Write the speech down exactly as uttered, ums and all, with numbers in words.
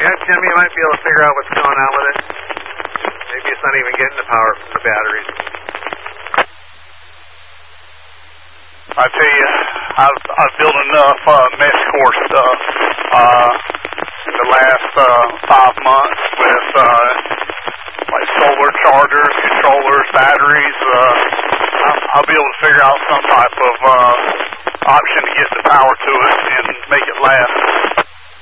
Yeah, Tim, you might be able to figure out what's going on with it. Maybe it's not even getting the power from the batteries. I tell you, I've, I've built enough uh, mesh core stuff uh, in the last uh, five months with uh, like solar chargers, controllers, batteries. Uh, I'll, I'll be able to figure out some type of uh, option to get the power to it and make it last.